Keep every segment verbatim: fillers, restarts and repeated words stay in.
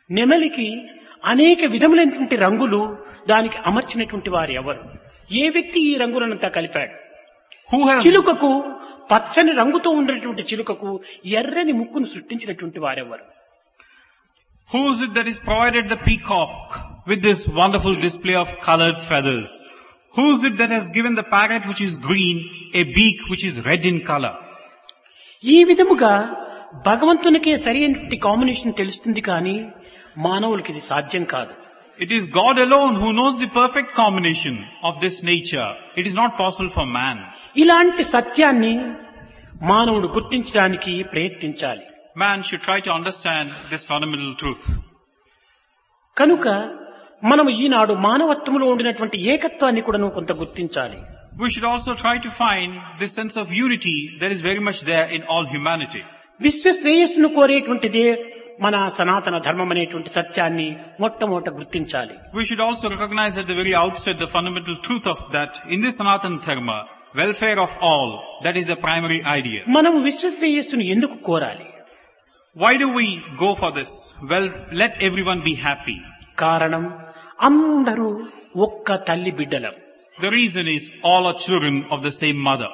నెమలికి అనేక విధములైనటువంటి రంగులు దానికి అమర్చినటువంటి వారు ఎవరు? ఏ వ్యక్తి ఈ రంగులనంతా కలిపాడు? Who has, చిలుకకు పచ్చని రంగుతో ఉండేటువంటి చిలుకకు ఎర్రని ముక్కును సృష్టించినటువంటి వారెవరు? who is it that is provided the peacock with this wonderful display of colored feathers? Who is it that has given the parrot which is green a beak which is red in color? ఈ విధముగా భగవంతునికే సరి అయినటువంటి combination తెలుస్తుంది కానీ మానవులకి ఇది సాధ్యం కాదు. It is God alone who knows the perfect combination of this nature. It is not possible for man. ఇలాంటి సత్యాన్ని మానవుడు గుర్తించడానికి ప్రయత్నించాలి. Man should try to understand this fundamental truth. కనుక మనం ఈనాడు మానవత్వంలో ఉండినటువంటి ఏకత్వాన్ని కూడా కొంత గుర్తించాలి. We should also try to find this sense of unity that is very much there in all humanity. విశ్వ శ్రేయస్సును కోరేటువంటిదే మన సనాతన ధర్మం అనేటువంటి సత్యాన్ని మొట్టమొదట గుర్తించాలి. We should also recognize at the very outset the fundamental truth of that in this Sanatana Dharma, welfare of all, that is the primary idea. మనం విశ్వ శ్రేయస్సును ఎందుకు కోరాలి? Why do we go for this? Well, let everyone be happy. కారణం అందరూ ఒక్క తల్లి బిడ్డలం. The reason is all are children of the same mother.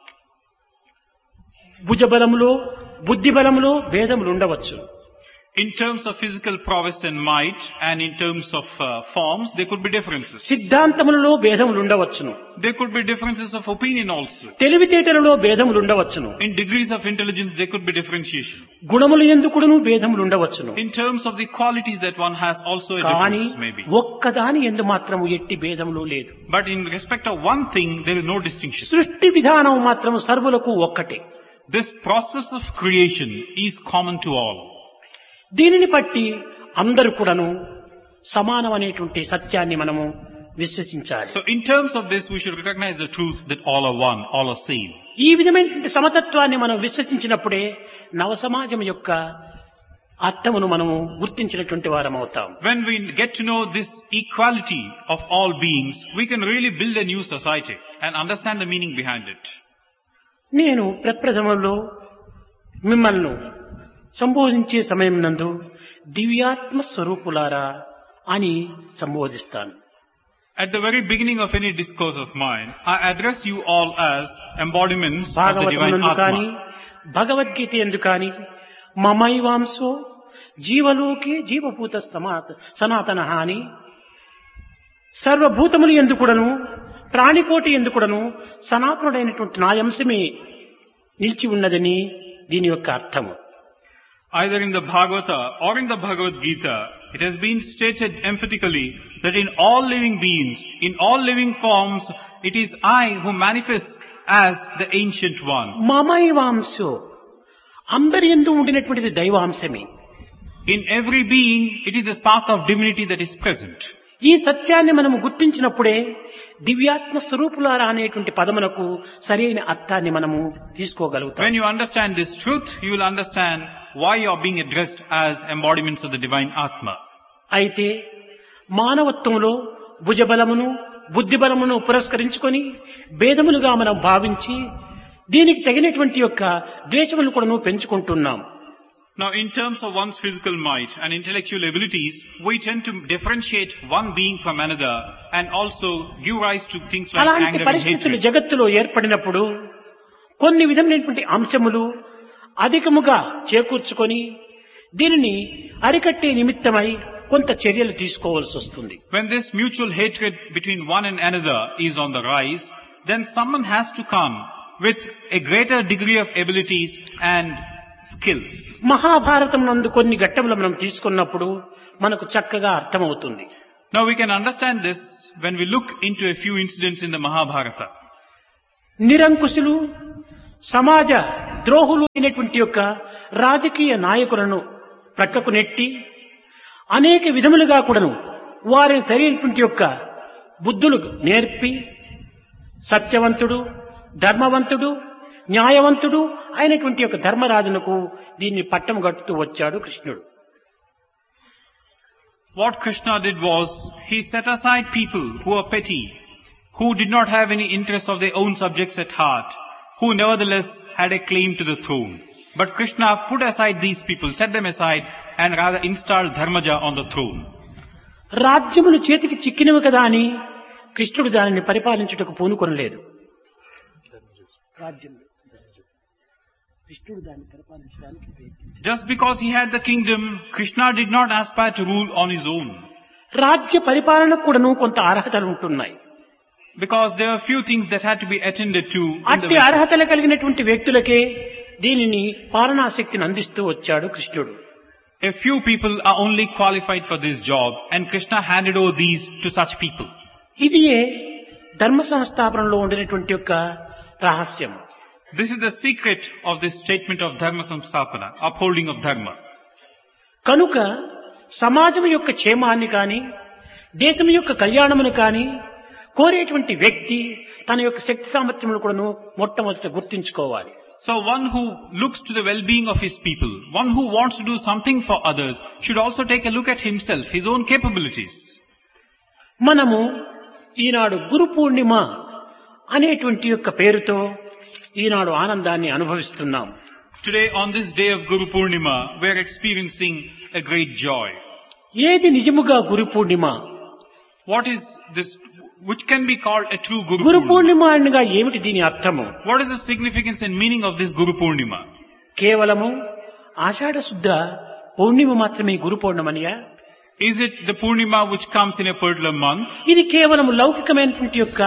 భుజబలములో బుద్ధి బలములో భేదములు ఉండవచ్చు. In terms of physical prowess and might, and in terms of uh, forms, there could be differences. సిద్ధాంతములలో భేదములు ఉండవచ్చును. There could be differences of opinion also. తెలివితేటలలో భేదములు ఉండవచ్చును. In degrees of intelligence, there could be differentiation. గుణములు ఎందుకును భేదములు ఉండవచ్చును. In terms of the qualities that one has, also a కానీ difference maybe. ఒక్కదాని ఎందు మాత్రము ఎట్టి భేదములు లేదు. But in respect of one thing, there is no distinction. సృష్టి విధానం మాత్రము సర్వులకు ఒక్కటే. This process of creation is common to all. దీనిని బట్టి అందరూ కూడాను సమానమనేటువంటి సత్యాన్ని మనము విశ్వసించాలి. So in terms of this, we should recognize the truth that all are one, all are same. ఈ విధమైనటువంటి సమతత్వాన్ని మనం విశ్వసించినప్పుడే నవ సమాజం యొక్క అర్థమును మనము గుర్తించినటువంటి వారం అవుతాం. When we get to know this equality of all beings, we can really build a new society and understand the meaning behind it. నేను ప్రప్రథమంలో మిమ్మల్ని సంబోధించే సమయం నందు దివ్యాత్మ స్వరూపులారా అని సంబోధిస్తాను. At the very beginning of any discourse of mine, I address you all as embodiments of the Bhagavatam divine నందు కానీ Atma. Bhagavad Gita ఎందు కానీ మమైవాంశో జీవలోకే జీవభూత సనాతన అని సర్వభూతములు ఎందుకుడను ప్రాణికోటి ఎందుకుడను సనాతనుడైనటువంటి నా అంశమే నిలిచి ఉన్నదని దీని యొక్క అర్థము. Either in the Bhagavata or in the Bhagavad Gita, it has been stated emphatically that in all living beings, in all living forms, it is I who manifests as the Ancient One. మమైవాంశో అందరి యందు ఉండినటువంటిది దైవాంశమే. In every being, it is the spark of divinity that is present. ఈ సత్యాన్ని మనము గుర్తించినప్పుడే దివ్యాత్మ స్వరూపులారా అనేటువంటి పదమునకు సరైన అర్థాన్ని మనము తీసుకోగలుగుతాం. When you understand this truth, you will understand why you are being addressed as embodiments of the divine Atma. అయితే మానవత్వంలో భుజబలమును బుద్ధిబలమును పురస్కరించుకొని భేదములుగా మనం భావించి దీనికి తగినటువంటి యొక్క ద్వేషములు కూడా పెంచుకుంటున్నాం. Now, in terms of one's physical might and intellectual abilities, we tend to differentiate one being from another and also give rise to things like అలాంటి anger and పరిస్థితులు hatred. జగత్తులో ఏర్పడినప్పుడు కొన్ని విధమైనటువంటి అంశములు అధికముగా చేకూర్చుకొని దీనిని అరికట్టే నిమిత్తమై కొంత చర్యలు తీసుకోవాల్సి వస్తుంది. When this mutual hatred between one and another is on the rise, then someone has to come with a greater degree of abilities and skills. Mahabharatam నందు కొన్ని ఘట్టములు మనం తీసుకున్నప్పుడు మనకు చక్కగా అర్థమవుతుంది. Now we can understand this when we look into a few incidents in the Mahabharata. నిరంకుశులు సమాజ ద్రోహులు అయినటువంటి యొక్క రాజకీయ నాయకులను ప్రక్కకు నెట్టి అనేక విధములుగా కూడాను వారిని తగినటువంటి యొక్క బుద్ధులు నేర్పి సత్యవంతుడు ధర్మవంతుడు న్యాయవంతుడు అయినటువంటి యొక్క ధర్మరాజునకు దీన్ని పట్టం కట్టుతూ వచ్చాడు కృష్ణుడు. What Krishna did was, he set aside people who are petty, who did not have any interest of their own subjects at heart, who nevertheless had a claim to the throne. But Krishna put aside these people, set them aside, and rather installed Dharmaja on the throne. రాజ్యములు చేతికి చిక్కినవి కదా అని కృష్ణుడు దానిని పరిపాలించుటకు పూనుకొనలేదు. రాజ్యములు కృష్ణుడు దాన్ని పరిపాలించడానికి ప్రయత్నించాడు. Just because he had the kingdom, Krishna did not aspire to rule on his own. రాజ్య పరిపాలనకు కూడాను కొంత అర్హతలు ఉంటున్నాయి. Because there are few things that had to be attended to. In the అట్టి అర్హతలు కలిగినటువంటి వ్యక్తులకే దీనిని పాలనాశక్తిని అందిస్తూ వచ్చాడు కృష్ణుడు. A few people are only qualified for this job, and Krishna handed over these to such people. ఇదియే ధర్మ సంస్థాపనలో ఉండినటువంటి యొక్క రహస్యం. This is the secret of this statement of Dharma Samstapana, upholding of Dharma. కనుక సమాజం యొక్క క్షేమాన్ని కాని దేశం యొక్క కళ్యాణమును కాని కోరేటువంటి వ్యక్తి తన యొక్క శక్తి సామర్థ్యములను కూడాను మొట్టమొదట గుర్తించుకోవాలి. So one who looks to the well-being of his people, one who wants to do something for others, should also take a look at himself, his own capabilities. మనము ఈనాడు గురు పూర్ణిమ అనేటువంటి యొక్క పేరుతో ఈనాడు ఆనందాన్ని అనుభవిస్తున్నాం. Today on this day of Guru Purnima, we are experiencing a great joy. ఏది నిజముగా Guru Purnima? What is this, which can be called a true Guru Guru Purnima? పూర్ణిమ అనగా ఏమిటి దీని అర్థము? What is the significance and meaning of this Guru Purnima? కేవలము ఆషాఢ శుద్ధ పౌర్ణిమ మాత్రమే గురు పౌర్ణమనియా? Is it the Purnima which comes in a particular month? ఇది కేవలం లౌకికమైనటువంటి యొక్క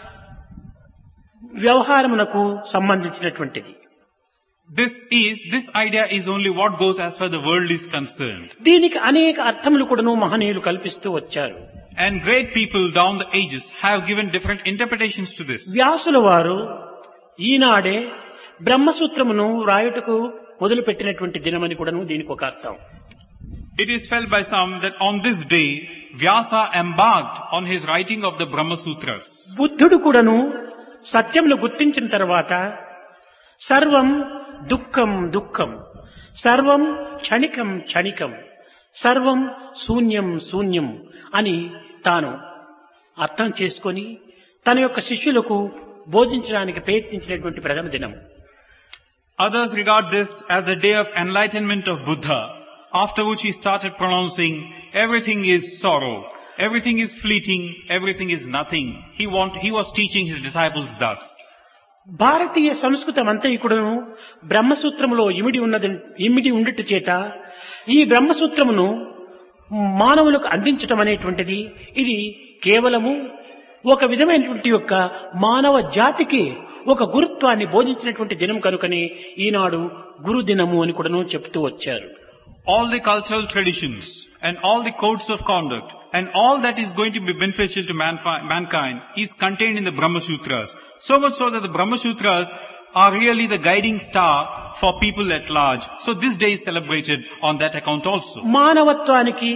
వ్యవహారమునకు సంబంధించినటువంటిది. This is, this idea is only what goes as far the world is concerned. దీనికి అనేక అర్థములు కూడాను మహనీయులు కల్పిస్తూ వచ్చారు. And great people down the ages have given different interpretations to this. వ్యాసుల వారు ఈనాడే బ్రహ్మసూత్రమును రాయుటకు మొదలుపెట్టినటువంటి దినమని కూడాను దీనికి ఒక అర్థం. It is felt by some that on this day, Vyasa embarked on his writing of the Brahma Sutras. బుద్ధుడు కూడాను సత్యమును గుర్తించిన తర్వాత సర్వం దుఃఖం దుఃఖం, సర్వం క్షణికం క్షణికం, సర్వం శూన్యం శూన్యం అని తాను అర్థం చేసుకొని తన యొక్క శిష్యులకు బోధించడానికి ప్రయత్నించినటువంటి ప్రథమ దినం. Others regard this as the day of enlightenment of Buddha, after which he started pronouncing, everything is sorrow, everything is fleeting, everything is nothing. He want, he was teaching his disciples thus. భారతీయ సంస్కృతం అంతయుకుడును బ్రహ్మసూత్రములో ఇమిడి ఉన్నది ఇమిడి ఉండట చేత ఈ బ్రహ్మసూత్రమును మానవులకు అందించటం అనేటువంటిది ఇది కేవలము ఒక విధమైనటువంటి యొక్క మానవ జాతికి ఒక గురుత్వాన్ని బోధించినటువంటి దినం కనుకనే ఈనాడు గురు దినము అని కూడాను చెప్తూ వచ్చారు. All the cultural traditions and all the codes of conduct and all that is going to be beneficial to manfi- mankind is contained in the Brahma Sutras. So much so that the Brahma Sutras are really the guiding star for people at large. So this day is celebrated on that account also. మానవత్వానికి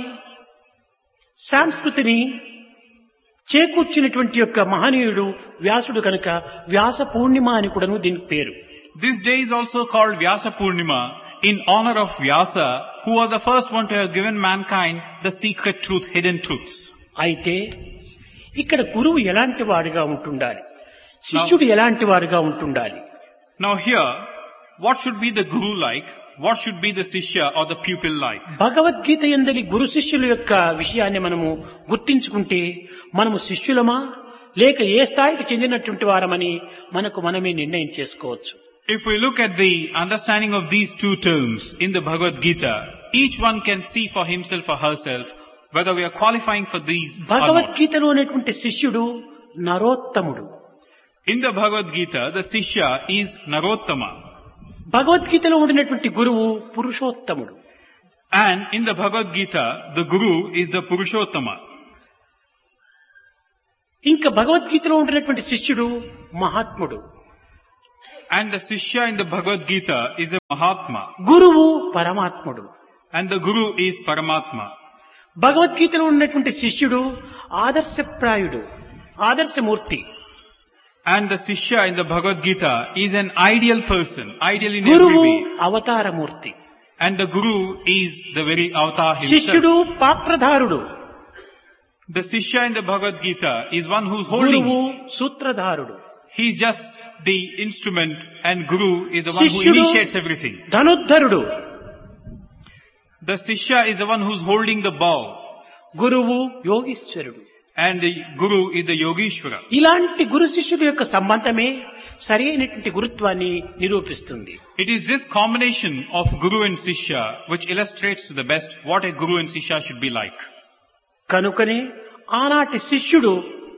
సంస్కృతిని చేకూర్చినటువంటి యొక్క మహనీయుడు వ్యాసుడు కనుక వ్యాస పూర్ణిమ అని కూడాను దీనికి పేరు. This day is also called Vyasa Purnima in honor of Vyasa, who was the first one to have given mankind the secret truth, hidden truths. అయితే ఇక్కడ గురువు ఎలాంటి వాడిగా ఉంటుండాలి, శిష్యుడు ఎలాంటి వాడిగా ఉంటుండాలి? Now here, what should be the guru like? What should be the Sishya or the pupil like? Bhagavad Gita యందలి గురు శిష్యుల యొక్క విషయాన్ని మనము గుర్తించుకుంటే మనము శిష్యులమా లేక ఏ స్థాయికి చెందినటువంటి వారమని మనకు మనమే నిర్ణయం చేసుకోవచ్చు. If we look at the understanding of these two terms in the Bhagavad Gita, each one can see for himself or herself whether we are qualifying for these or not. భగవద్గీతలో ఉన్నటువంటి శిష్యుడు నరోత్తముడు. In the Bhagavad Gita, the Sishya is Narottama. భగవద్గీతలో ఉండినటువంటి గురువు పురుషోత్తముడు. And in the Bhagavad Gita, the Guru is the Purushottama. ఇంకా భగవద్గీతలో ఉండినటువంటి శిష్యుడు మహాత్ముడు. And the Sishya in the Bhagavad Gita is a Mahatma. గురువు పరమాత్ముడు. And the Guru is Paramatma. భగవద్గీతలో ఉన్నటువంటి శిష్యుడు ఆదర్శప్రాయుడు, ఆదర్శమూర్తి. And the Sishya in the Bhagavad Gita is an ideal person, ideal in every గురువు way. అవతారమూర్తి. And the Guru is the very avatar శిష్యుడు himself. పాత్రధారుడు. The Sishya in the Bhagavad Gita is one who's holding. గురువు సూత్రధారుడు. He's just the instrument and Guru is the one who శిష్యుడు initiates everything. ధనుద్ధరుడు, The Sishya is the one who's holding the bow గురువు యోగీశ్వరుడు. and the Guru is the Yogeshwara. ఇలాంటి గురు శిష్యుల యొక్క సంబంధమే సరైనటువంటి గురుత్వాన్ని నిరూపిస్తుంది. It is this combination of Guru and Sishya which illustrates to the best what a Guru and Sishya should be like. కనుకనే ఆనాటి శిష్యుడు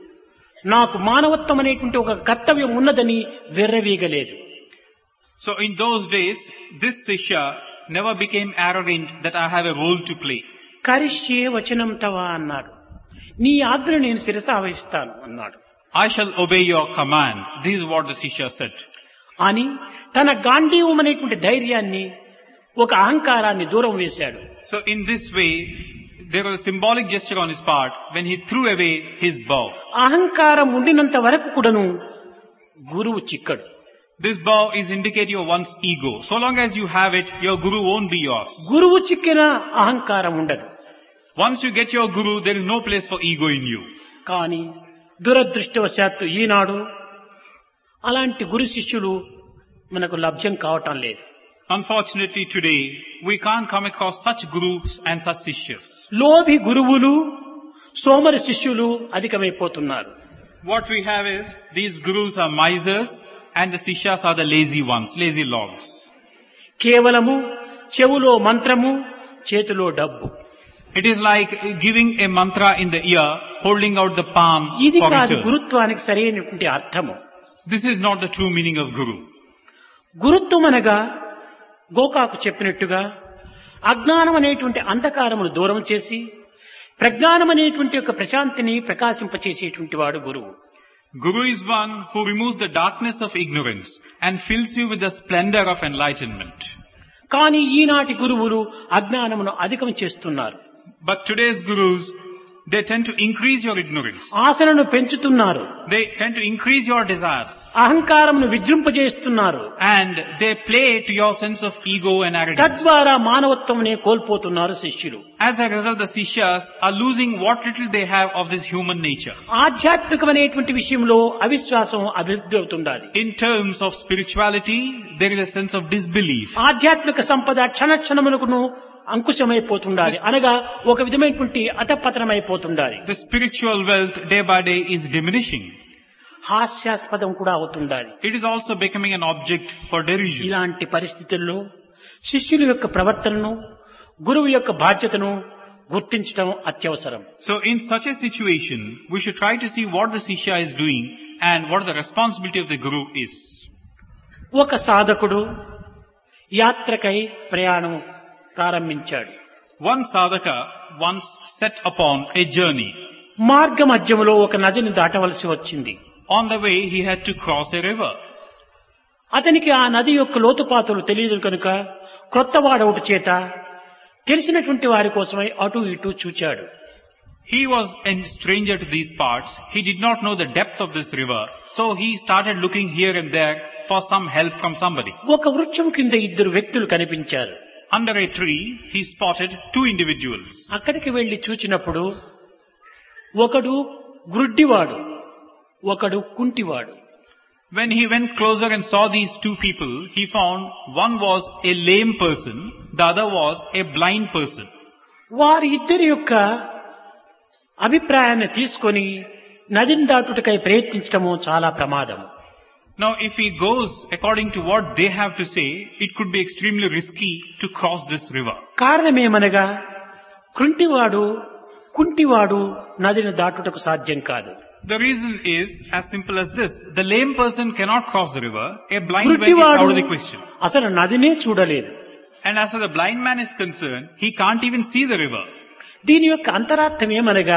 నాకు మానవత్వం అనేటువంటి ఒక కర్తవ్యం ఉన్నదని వెర్రవీగలేదు. So in those days, this Sishya never became arrogant that I have a role to play. కరిష్యే వచనం తవ అన్నాడు. నీ ఆజ్ఞ నేను శిరసావహిస్తాను అన్నాడు. I shall obey your command. This is what the Sishya said. అని తన గాంధీవం అనేటువంటి ధైర్యాన్ని, ఒక అహంకారాన్ని దూరం వేశాడు. So in this way, there was a symbolic gesture on his part when he threw away his bow. అహంకారం ఉండినంత వరకు కూడాను గురువు చిక్కడు. This bow is indicative of one's ego. So long as you have it, your Guru won't be yours. గురువు చిక్కిన అహంకారం ఉండదు. Once you get your Guru, there is no place for ego in you. కానీ దురదృష్టవశాత్తు ఈనాడు అలాంటి గురు శిష్యులు మనకు లభ్యం కావటం లేదు. Unfortunately today, we can't come across such gurus and such sishyas. లోభి గురువులు, సోమరి శిష్యులు అధికమైపోతున్నారు. What we have is, these gurus are misers and the sishyas are the lazy ones, lazy logs. కేవలము చెవులో మంత్రము, చేతిలో డబ్బు. It is like giving a mantra in the ear, holding out the palm ఇది for కాదు return. గురుత్వానికి సరైనటువంటి అర్థము. This is not the true meaning of Guru. గురుత్వం అనగా గోకాకు చెప్పినట్టుగా అజ్ఞానం అనేటువంటి అంధకారమును దూరం చేసి ప్రజ్ఞానం అనేటువంటి యొక్క ప్రశాంతిని ప్రకాశింపచేసేటువంటి వాడు గురువు. Guru is one who removes the darkness of ignorance and fills you with the splendor of enlightenment. కానీ ఈనాటి గురువులు అజ్ఞానమును అధికం చేస్తున్నారు. But today's gurus, they tend to increase your ignorance. ఆశలను పెంచుతున్నారు. They tend to increase your desires. అహంకారమును విజృంపజేస్తున్నారు. And they play to your sense of ego and arrogance. తద్వారా మానవత్వమునే కోల్పోతున్నారు శిష్యులు. As a result, the sishyas are losing what little they have of this human nature. ఆధ్యాత్మికమైనటువంటి విషయంలో అవిశ్వాసం అభివృద్ధి అవుతుండాలి. In terms of spirituality, there is a sense of disbelief. ఆధ్యాత్మిక సంపద క్షణ క్షణమునకును అంకుశమైపోతుండాలి, అనగా ఒక విధమైనటువంటి అతపతనమైపోతుండాలి. The spiritual wealth day by day is diminishing. హాస్యాస్పదం కూడా అవుతుండాలి. It is also becoming an object for derision. ఇలాంటి పరిస్థితుల్లో శిష్యుల యొక్క ప్రవర్తనను, గురువు యొక్క బాధ్యతను గుర్తించడం అత్యవసరం. So in such a situation, we should try to see what the sishya is doing and what the responsibility of the guru is. ఒక సాధకుడు యాత్రకై ప్రయాణం ప్రారంభించాడు. One sadhaka once set upon a journey. మార్గ మధ్యములో ఒక నదిని దాటవలసి వచ్చింది. On the way, he had to cross a river. అతనికి ఆ నది యొక్క లోతుపాతులు తెలియదు కనుక క్రొత్త వాడవుట చేత తెలిసినటువంటి వారి కోసమై అటు ఇటు చూచాడు. He was a stranger to these parts. He did not know the depth of this river. So he started looking here and there for some help from somebody. ఒక వృక్షం కింద ఇద్దరు వ్యక్తులు కనిపించారు. Under a tree, he spotted two individuals. అక్కడికి వెళ్లి చూచినప్పుడు ఒకడు గ్రుడ్డివాడు, ఒకడు కుంటివాడు. When he went closer and saw these two people, he found one was a lame person, the other was a blind person. వారి ఇద్దరి యొక్క అభిప్రాయాన్ని తీసుకొని నదిని దాటుటకై ప్రయత్నించడము చాలా ప్రమాదం. Now, if he goes according to what they have to say, it could be extremely risky to cross this river. కారణమేమనగా కుంటివాడు కుంటివాడు నదిని దాటుటకు సాధ్యం కాదు. The reason is as simple as this. The lame person cannot cross the river. A blind man is కుంటివాడు out of the question. అసలు నదినే చూడలేదు. And as far as the blind man is concerned, he can't even see the river. దీని యొక్క అంతరార్థం ఏమనగా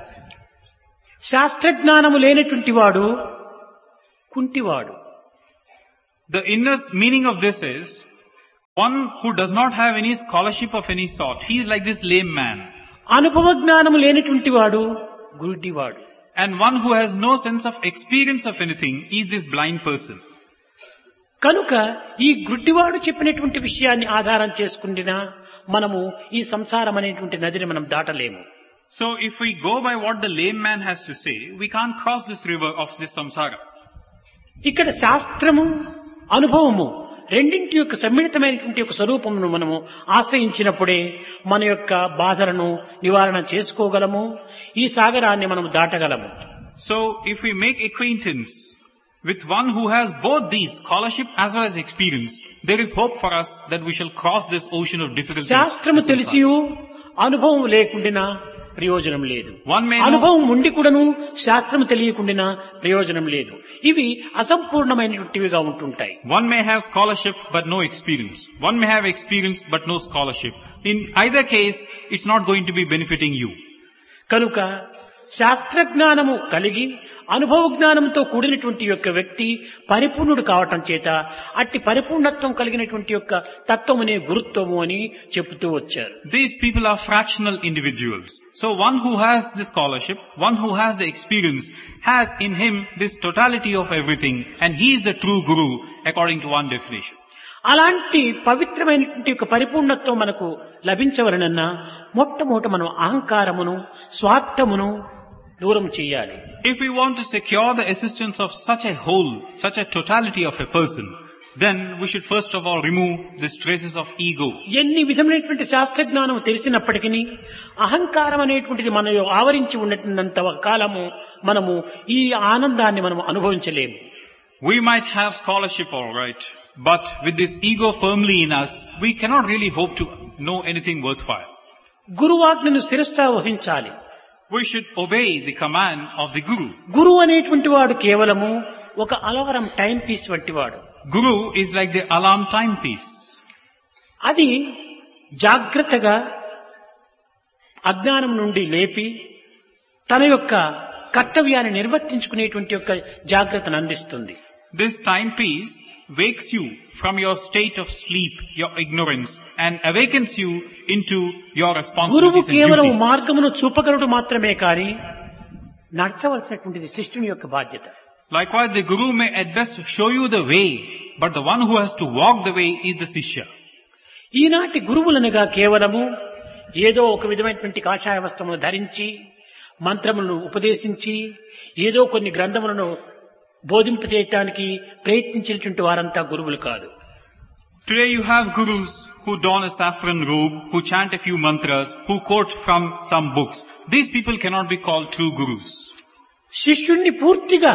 శాస్త్రజ్ఞానము లేనటువంటి వాడు కుంటివాడు. The inner meaning of this is, one who does not have any scholarship of any sort, he is like this lame man. అనుభవ జ్ఞానము లేనటువంటి వాడు గుడ్డివాడు. And one who has no sense of experience of anything is this blind person. కనుక ఈ గుడ్డివాడు చెప్పినటువంటి విషయాన్ని ఆధారం చేసుకుంటున్నా మనము ఈ సంసారం అనేటువంటి నదిని మనం దాటలేము. So if we go by what the lame man has to say, we can't cross this river of this samsara. ఇక్కడ శాస్త్రము అనుభవము రెండింటి యొక్క సమ్మిళితమైనటువంటి యొక్క స్వరూపమును మనము ఆశ్రయించినప్పుడే మన యొక్క బాధలను నివారణ చేసుకోగలము, ఈ సాగరాన్ని మనం దాటగలము. So, if we make acquaintance with one who has both these, scholarship as well as experience, there is hope for us that we shall cross this ocean of difficulties. శాస్త్రము తెలిసియు అనుభవం లేకుండా ప్రయోజనం లేదు. One may know, అనుభవం ఉండి కూడాను శాస్త్రం తెలియకుండా ప్రయోజనం లేదు. ఇవి అసంపూర్ణమైనటువంటివిగా ఉంటుంటాయి. one may have scholarship but no experience. One may have experience but no scholarship. In either case, it's not going to be benefiting you. కనుక శాస్త్రజ్ఞానము కలిగి అనుభవ జ్ఞానంతో కూడినటువంటి యొక్క వ్యక్తి పరిపూర్ణుడు కావటం చేత అట్టి పరిపూర్ణత్వం కలిగినటువంటి యొక్క తత్వమునే గురుత్వము అని చెబుతూ వచ్చారు. These people are fractional individuals. So one who has the scholarship, one who has the experience, has in him this totality of everything, and he is the true guru according to one definition. అలాంటి పవిత్రమైనటువంటి యొక్క పరిపూర్ణత్వం మనకు లభించవలనన్నా మొట్టమొదట మనం అహంకారమును స్వార్థమును దూరం చేయాలి. If we want to secure the assistance of such a whole, such a totality of a person, then we should first of all remove the traces of ego. ఎన్ని విధమైనటువంటి శాస్త్రజ్ఞానం తెలిసినప్పటికీ అహంకారం అనేటువంటిది మనలో ఆవరించి ఉన్నంత కాలము మనము ఈ ఆనందాన్ని మనం అనుభవించలేము. We might have scholarship all right, but with this ego firmly in us, we cannot really hope to know anything worthwhile. గురువాజ్ఞను శిరస్సా వహించాలి. We should obey the command of the Guru. గురువు అనేటువంటి వాడు కేవలము ఒక అలవరం టైం పీస్ వంటి వాడు. Guru is like the alarm timepiece. అది జాగ్రత్తగా అజ్ఞానం నుండి లేపి తన యొక్క కర్తవ్యాన్ని నిర్వర్తించుకునేటువంటి యొక్క జాగ్రత్తను అందిస్తుంది. This timepiece wakes you from your state of sleep, your ignorance, and awakens you into your గురువు responsibilities and కేవలం duties. మార్గమును చూపగలడు మాత్రమే కాని నడచవలసినటువంటిది శిష్యుని యొక్క బాధ్యత. Likewise, the Guru may at best show you the way, but the one who has to walk the way is the Sishya. ఈనాటి గురువులనగా కేవలము ఏదో ఒక విధమైనటువంటి కాషాయ వస్త్రమును ధరించి మంత్రములను ఉపదేశించి ఏదో కొన్ని గ్రంథములను బోధింపచేయటానికి ప్రయత్నించినటువంటి వారంతా గురువులు కాదు. Today you have Gurus who don a saffron robe, who chant a few mantras, who quote from some books. These people cannot be called true Gurus. శిష్యుణ్ణి పూర్తిగా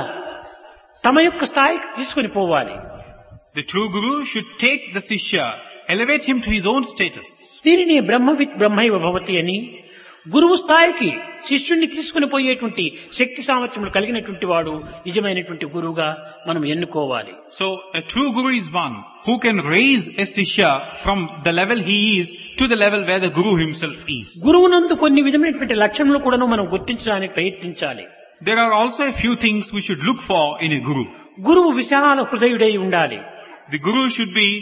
తమ యొక్క స్థాయికి తీసుకొని పోవాలి. The true Guru should take the Sishya, elevate him to his own status. దీనిని బ్రహ్మవిత్ బ్రహ్మైవ భవతి అని గురువు స్థాయికి శిష్యుణ్ణి తీసుకుని పోయేటువంటి శక్తి సామర్థ్యములు కలిగినటువంటి వాడు నిజమైనటువంటి గురువుగా మనం ఎన్నుకోవాలి. So a true Guru is one who can raise a Sishya from the level he is to the level where the Guru himself is. గురువునందు కొన్ని విధమైనటువంటి లక్షణములు కూడా మనం గుర్తించడానికి ప్రయత్నించాలి. There are also a few things we should look for in a Guru. గురువు విశాల హృదయుడై ఉండాలి. The Guru should be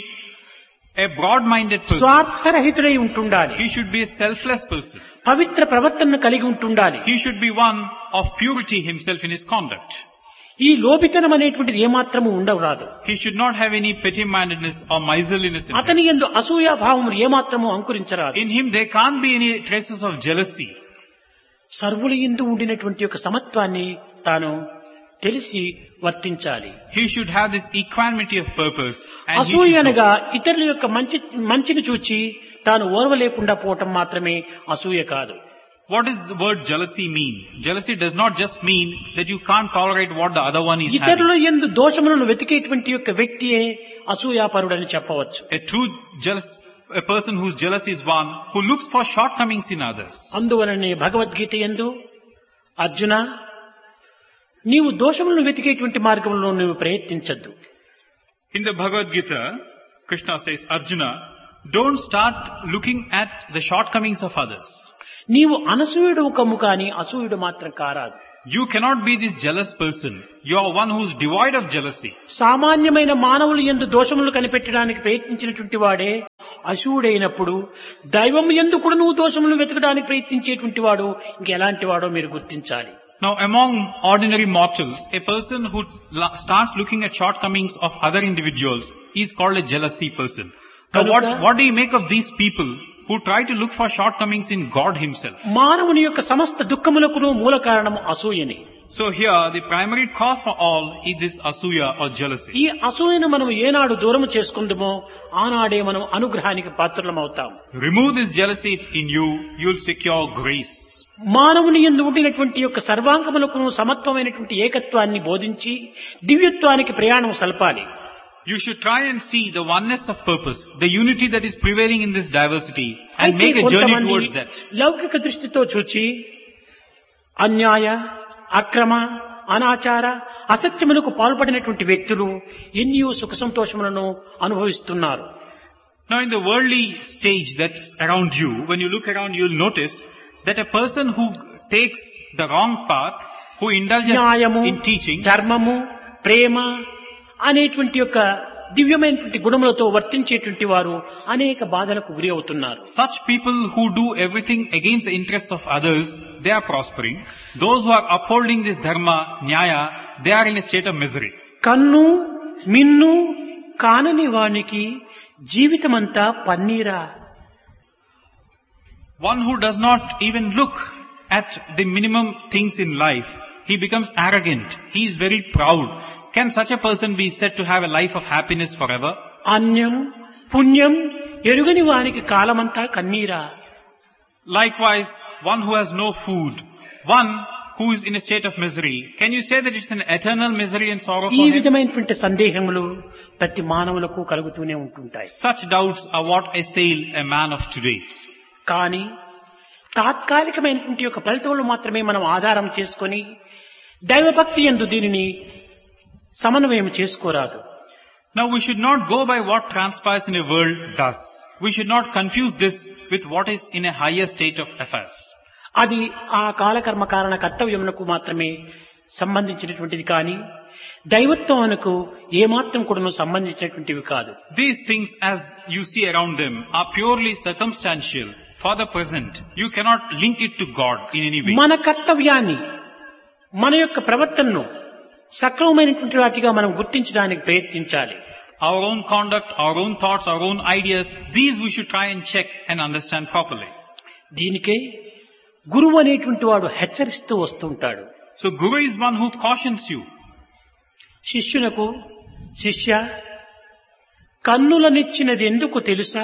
a broad-minded person. స్వార్థరహితుడై ఉంటుండాలి. He should be a selfless person. పవిత్ర ప్రవర్తనను కలిగి ఉంటుండాలి. He should be one of purity himself in his conduct. ఈ లోభితనం అనేటువంటిది ఏమాత్రము ఉండరాదు. He should not have any petty-mindedness or miserliness in him. అతని యందు అసూయా భావములు ఏమాత్రము అంకురించరాదు. In him there can't be any traces of jealousy. సర్వుల యందు ఉండినటువంటి యొక్క సమత్వాన్ని తాను తెలిసి వర్తించాలి. He should have this equanimity of purpose. And he అసూయ should అనగా ఇతరుల యొక్క మంచి మంచిని చూచి తాను ఓర్వలేకుండా పోవటం మాత్రమే అసూయ కాదు. What does the word jealousy mean? Jealousy does not just mean that you can't tolerate what the other one is ఇతరుల having. యందు దోషములను వెతికేటువంటి యొక్క వ్యక్తియే అసూయాపరుడని చెప్పవచ్చు. A true jealous, a person who's jealous is one who looks for shortcomings in others. అందువలనే భగవద్గీత యందు అర్జున నీవు దోషములను వెతికేటువంటి మార్గంలో నీవు ప్రయత్నించద్దు. In the Bhagavad Gita, Krishna says, Arjuna, don't start looking at the shortcomings of others. నీవు అనసూయుడు కమ్ము కాని అసూయుడు మాత్రం కారాదు. You cannot be this jealous person. You are one who is devoid of jealousy. సామాన్యమైన మానవులు యందు దోషములు కనిపెట్టడానికి ప్రయత్నించినటువంటి వాడే అసూయుడైనప్పుడు దైవం యందు కూడా నువ్వు దోషములు వెతకడానికి ప్రయత్నించేటువంటి వాడు ఇంకెలాంటి వాడో మీరు గుర్తించాలి. Now among ordinary mortals, a person who la- starts looking at shortcomings of other individuals is called a jealousy person. Now what, what do you make of these people who try to look for shortcomings in God himself? మానవుని యొక్క సమస్త దుఃఖములకును మూల కారణము అసూయని. So here, the primary cause for all is this asuya or jealousy. ఈ అసూయను మనం ఏనాడు దూరం చేసుకుందామో ఆనాడే మనం అనుగ్రహానికి పాత్రులమవుతాం. Remove this jealousy in you, you'll secure grace. మానవుని యందు ఉండినటువంటి యొక్క సర్వాంగములకు సమత్వమైనటువంటి ఏకత్వాన్ని బోధించి దివ్యత్వానికి ప్రయాణం సల్పాలి. You should try and see the oneness of purpose, the unity that is prevailing in this diversity, and అయితే make a journey కొంతమంది towards that. లౌకిక దృష్టితో చూచి అన్యాయ, అక్రమ, అనాచార, అసత్యములకు పాల్పడినటువంటి వ్యక్తులు ఎన్నో సుఖ సంతోషములను అనుభవిస్తున్నారు. Now in the worldly stage that's around you, when you look around, you'll notice that a person who takes the wrong path, who indulges న్యాయము, in teaching, ధర్మము, ప్రేమ అనేటువంటి యొక్క దివ్యమైనటువంటి గుణములతో వర్తించేటువంటి వారు అనేక బాధలకు గురి అవుతున్నారు. such people who do everything against the interests of others, they are prospering. Those who are upholding this dharma, nyaya, they are in a state of misery. కన్ను మిన్ను కానని వానికి జీవితమంతా పన్నీరా. One who does not even look at the minimum things in life, he becomes arrogant. He is very proud. Can such a person be said to have a life of happiness forever? అన్యం పుణ్యం ఎరుగని వానికి కాలమంతా కన్నీరా. Likewise, one who has no food, one who is in a state of misery, can you say that it's an eternal misery and sorrow ఈ for him? విధమైనటువంటి సందేహములు ప్రతి మానవులకు కలుగుతూనే ఉంటుంటాయి. Such doubts are what assail a man of today. కానీ తాత్కాలికమైనటువంటి యొక్క ఫలితములు మాత్రమే మనం ఆధారం చేసుకొని దైవభక్తి యందు దీనిని సమన్వయం చేసుకోరాదు. Now we should not go by what transpires in a world thus. We should not confuse this with what is in a higher state of affairs. అది ఆ కాలకర్మ కారణ కర్తవ్యమునకు మాత్రమే సంబంధించినటువంటిది కానీ దైవత్వమునకు ఏమాత్రం కూడాను సంబంధించినటువంటివి కాదు. These things as you see around them are purely circumstantial for the present. You cannot link it to God in any way. మన కర్తవ్యాన్ని మన యొక్క ప్రవర్తనను సక్రమమైనటువంటి వాటిగా మనం గుర్తించడానికి ప్రయత్నించాలి. Our own conduct, our own thoughts, our own ideas, these we should try and check and understand properly. దీనికే గురువు అనేటువంటి వాడు హెచ్చరిస్తూ వస్తుంటాడు. So Guru is one who cautions you. శిష్యునకు శిష్య కన్నులనిచ్చినది ఎందుకు తెలుసా?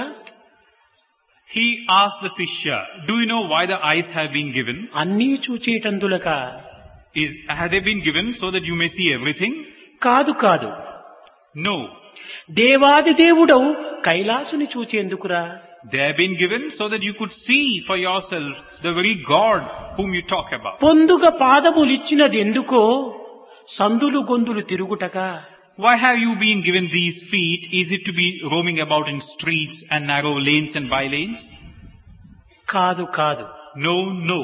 He asked the Sishya, do you know why the eyes have been given? అన్నీ చూచేటందులక. Is, have they been given so that you may see everything? కాదు కాదు. No. దేవాది దేవుడవు కైలాసుని చూచేందుకురా. They have been given so that you could see for yourself the very God whom you talk about. పొందుగ పాదములిచ్చినది ఎందుకో సందులు గొందులు తిరుగుటక. Why have you been given these feet? Is it to be roaming about in streets and narrow lanes and by lanes? కాదు కాదు. No, no.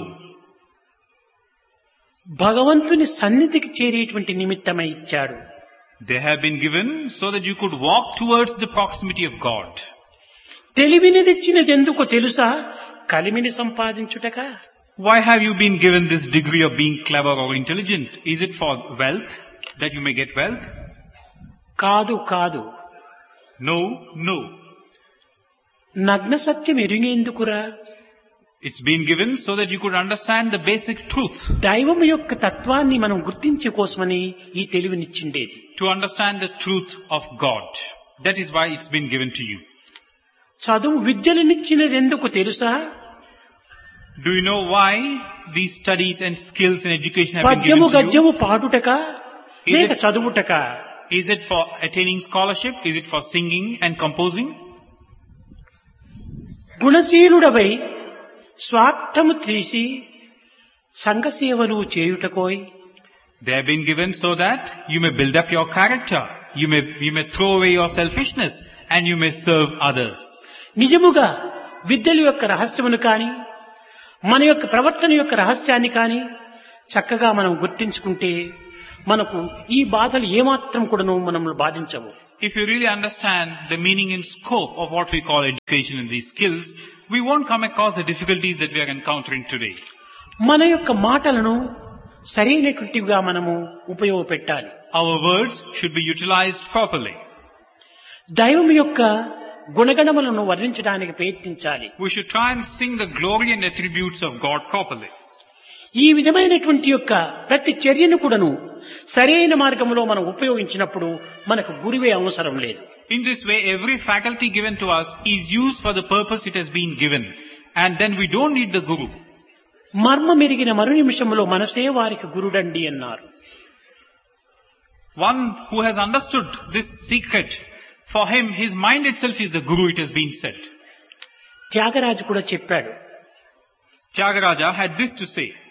భగవంతుని సన్నిధికి చేరేటువంటి నిమిత్తమై ఇచ్చాడు. They have been given so that you could walk towards the proximity of God. తెలివినిదిచ్చినది ఎందుకో తెలుసా? కలిమిని సంపాదించుటక. Why have you been given this degree of being clever or intelligent? Is it for wealth, that you may get wealth? కాదు కాదు. No, no. నగ్న సత్యం ఎరిగేందుకురా. It's been given so that you could understand the basic truth. దైవము యొక్క తత్వాన్ని మనం గుర్తించే కోసమని ఈ తెలివినిచ్చిండేది. To understand the truth of God. That is why it's been given to you. చదువు విద్యలనిచ్చినది ఎందుకు తెలుసా? Do you know why these studies and skills and education have been పద్యము given to you? గద్యము పాడుటక Is లేక it- చదువుటక. Is it for attaining scholarship? Is it for singing and composing? గుణశీలుడవై స్వార్థము తీసి సంఘసేవలు చేయుటకోయ్. They have been given so that you may build up your character. You may, you may throw away your selfishness and you may serve others. నిజముగా విద్యల యొక్క రహస్యమును కాని మన యొక్క ప్రవర్తన యొక్క రహస్యాన్ని కాని చక్కగా మనం గుర్తించుకుంటే మనకు ఈ బాధలు ఏమాత్రం కూడాను మనల్ని బాధించవు. If you really understand the meaning and scope of what we call education and these skills, we won't come across the difficulties that we are encountering today. మన యొక్క మాటలను సరైనటువంటివిగా మనము ఉపయోగపెట్టాలి. Our words should be utilized properly. దైవం యొక్క గుణగణములను వర్ణించడానికి ప్రయత్నించాలి. We should try and sing the glory and attributes of God properly. ఈ విధమైనటువంటి యొక్క ప్రతి చర్యను కూడాను సరైన మార్గంలో మనం ఉపయోగించినప్పుడు మనకు గురువే అవసరం లేదు. In this way, every faculty given to us is used for the purpose it has been given. And then we don't need the guru. మర్మ మెరిగిన మరు నిమిషంలో మనసే వారికి గురుడండి అన్నారు. One who has understood this secret, for him his mind itself is the guru, it has been said. Tyagaraju కూడా చెప్పాడు. Tyagaraja had this to say.